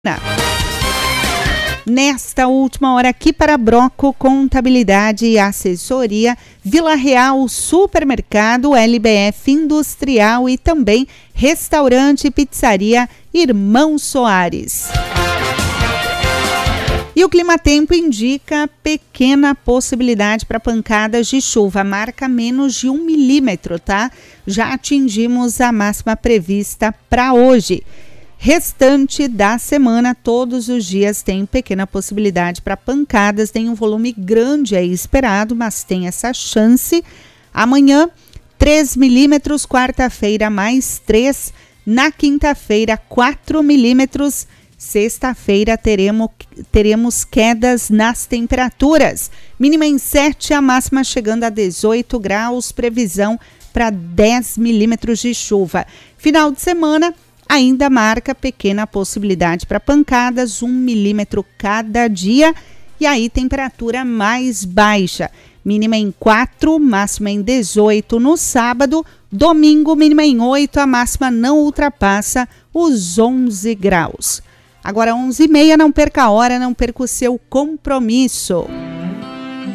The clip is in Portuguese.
Nesta última hora aqui para Broco Contabilidade e Assessoria, Vila Real Supermercado, LBF Industrial e também Restaurante e Pizzaria Irmão Soares. E o Climatempo indica pequena possibilidade para pancadas de chuva, marca menos de 1 milímetro, tá? Já atingimos a máxima prevista para hoje. Restante da semana, todos os dias tem pequena possibilidade para pancadas, tem um volume grande aí esperado, mas tem essa chance. Amanhã, 3 milímetros, quarta-feira mais 3, na quinta-feira 4 milímetros, sexta-feira teremos quedas nas temperaturas. Mínima em 7, a máxima chegando a 18 graus, previsão para 10 milímetros de chuva. Final de semana, ainda marca pequena possibilidade para pancadas, 1 milímetro cada dia. E aí, temperatura mais baixa. Mínima em 4, máxima em 18 no sábado. Domingo, mínima em 8, a máxima não ultrapassa os 11 graus. Agora 11h30, não perca a hora, não perca o seu compromisso.